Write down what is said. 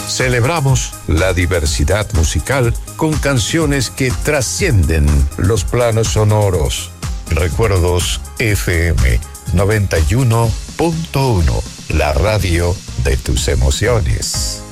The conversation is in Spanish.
Celebramos la diversidad musical con canciones que trascienden los planos sonoros. Recuerdos FM 91.1, la radio de tus emociones.